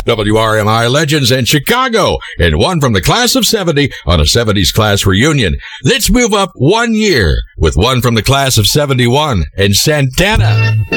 WRMI legends in Chicago, and one from the class of 70 on a 70s class reunion. Let's move up 1 year with one from the class of 71 in Santana.